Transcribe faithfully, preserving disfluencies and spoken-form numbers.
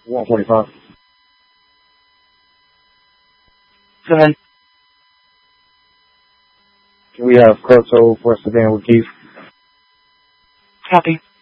one forty-five. Go ahead. Can we have Croto for Savannah with Keith? Copy.